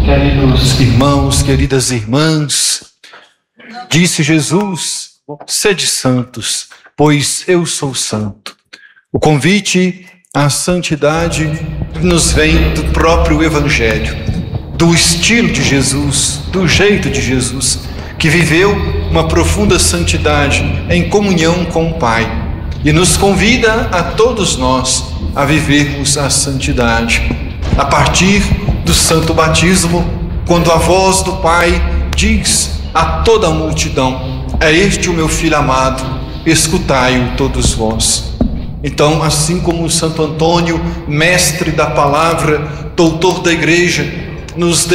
Queridos irmãos, queridas irmãs, disse Jesus: sede santos, pois eu sou santo. O convite à santidade nos vem do próprio Evangelho, do estilo de Jesus, do jeito de Jesus, que viveu uma profunda santidade em comunhão com o Pai, e nos convida a todos nós a vivermos a santidade a partir do Santo Batismo, quando a voz do Pai diz a toda a multidão: é este o meu Filho amado, escutai-o todos vós. Então, assim como Santo Antônio, mestre da palavra, doutor da Igreja, nos